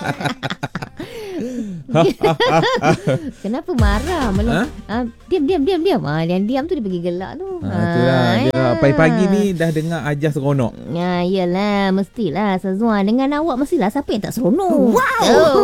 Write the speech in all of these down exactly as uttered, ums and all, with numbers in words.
Kenapa marah? Malu. Ha? Ah, diam, diam, diam, diam. Ah, yang diam tu dia pergi gelak tu. Ha, itulah. Dia pagi-pagi ni dah dengar Ajaz seronok. Ya, iyalah. Mestilah Sazwan. Dengan awak mestilah siapa yang tak seronok. Wow. Oh.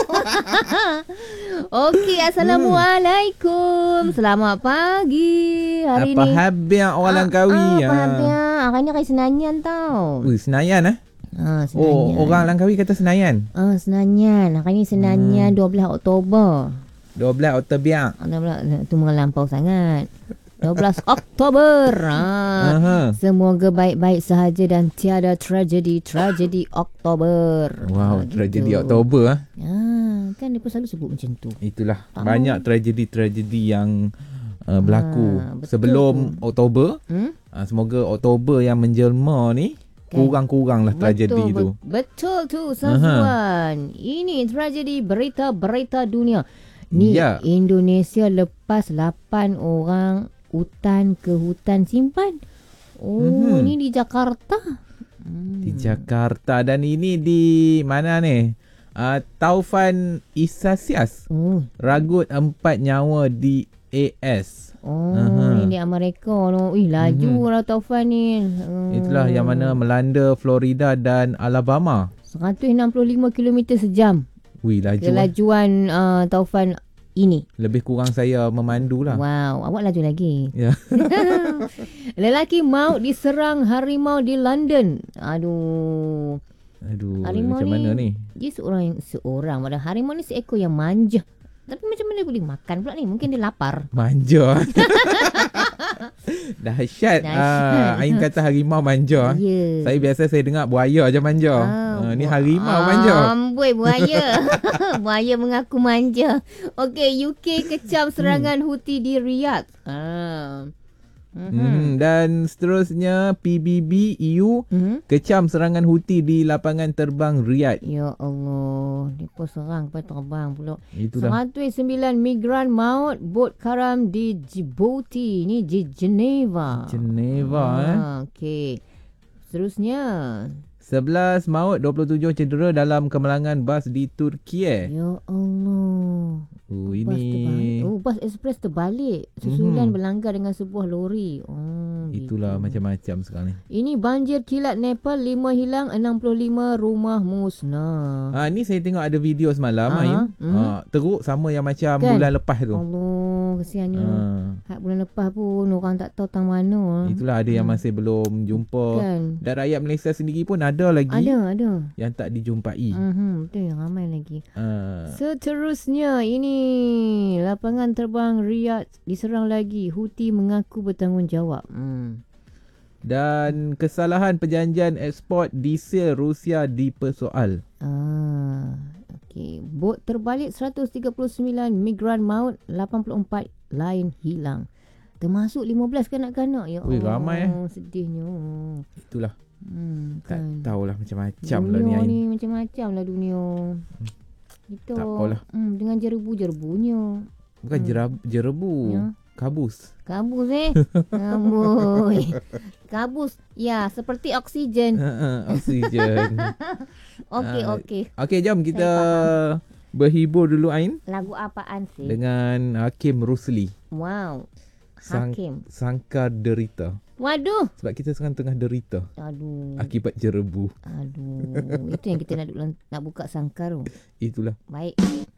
Okey, Assalamualaikum. Selamat pagi hari apa ni. Apa habis orang Ah, Langkawi? ah, apa Ah. habis? Hari ni hari Senayan tau. Ui, Senayan eh? Ah, Senayan. Oh, orang Langkawi kata Senayan. Ah, Senayan. Hari ni Senayan hmm. dua belas Oktober. dua belas Oktober. dua belas tu melampau sangat. dua belas Oktober. Ah, Aha. semoga baik-baik sahaja dan tiada tragedi tragedi Oktober. Wow, Ah, tragedi gitu. Oktober ah. Ah, kan dia pun selalu sebut macam tu. Itulah Tahu. banyak tragedi-tragedi yang uh, berlaku Ah, betul sebelum tu. Oktober. Hmm? Uh, semoga Oktober yang menjelma ni kurang-kurang lah tragedi betul, tu. Betul, betul tu Sazwan. Ini tragedi berita-berita dunia. Ni Ya. Indonesia lepas lapan orang hutan ke hutan simpan. Oh, Mhm. ni di Jakarta. Hmm. Di Jakarta dan ini di mana ni? Uh, Taufan Isasias. Oh, Ragut empat nyawa di A S. oh Aha. ni di Amerika tu. Ih, laju Mhm. lah Taufan ni. Hmm. Itulah yang mana melanda Florida dan Alabama. seratus enam puluh lima kilometer sejam. Wih, laju. eh. Kelajuan uh, Taufan ini. Lebih kurang saya memandu lah. Wow, awak laju lagi. Ya. Lelaki maut diserang harimau di London. Aduh. Aduh, Harimau macam ni, mana ni? Dia seorang yang seorang. Padahal harimau ni seekor yang manja. Tapi macam mana boleh makan pula ni? Mungkin dia lapar. Manja. Dahsyat. Dahsyat. Ah, Ain kata harimau manja. Ya. Saya biasa saya dengar buaya je manja. Ah, ni harimau ah, manja. Amboi buaya. Buaya mengaku manja. Okey, U K kecam serangan hmm. Houthi di Riyadh. Ah. Mm-hmm. Hmm, dan seterusnya P B B E U Mm-hmm. kecam serangan Houthi di lapangan terbang Riyadh. Ya Allah, dia pun serang pakai terbang pula. Itulah. seratus sembilan migran maut bot karam di Djibouti. Ni di Geneva. Geneva ah, eh. Okey. Seterusnya. sebelas maut, dua puluh tujuh cedera dalam kemalangan bas di Turki. Ya Allah. Oh, Bas ini terbalik. Oh, bas ekspres terbalik. Susulan Mhm. berlanggar dengan sebuah lori. Oh, itulah gitu. macam-macam sekarang ni. Ini banjir kilat Nepal, lima hilang, enam puluh lima rumah musnah. Ah, ni saya tengok ada video semalam Ah, Ain. mhm. Ah, teruk sama yang macam Kan? bulan lepas tu. Allah, kesiannya. Ah, Hak bulan lepas pun orang tak tahu tang mana. itulah ada yang masih belum jumpa. Kan. Dan rakyat Malaysia sendiri pun ada lagi Ada, ada. yang tak dijumpai. Mhm, betul, ramai lagi. Ah, Seterusnya, ini lapangan terbang Riyadh diserang lagi. Houthi mengaku bertanggungjawab. Hmm. dan kesalahan perjanjian ekspor diesel Rusia dipersoal. Ah, okey. Bot terbalik seratus tiga puluh sembilan migran maut, lapan puluh empat lain hilang. Termasuk lima belas kanak-kanak. Ya Ui, ramai, eh. sedihnya. Itulah. Hmm, Tak kan. tahulah macam-macam lah ni Dunia Ain. ni macam-macam lah dunia. Itu. Tak apalah. Hmm, dengan jerebu-jerebunya. Bukan Hmm. jerab, jerebu. Ya. Kabus. Kabus eh. Amboi. Kabus. Ya, seperti oksigen. Uh, oksigen. Okey, Ah, okey. Okey, jom kita berhibur dulu Ain Lagu apaan sih? dengan Hakim Rusli. Wow. Sang, Hakim. Sangkar derita. Waduh. Sebab kita sekarang tengah derita Aduh. akibat jerebu. Aduh. Itu yang kita nak, nak buka sangkar tu. Itulah. Baik.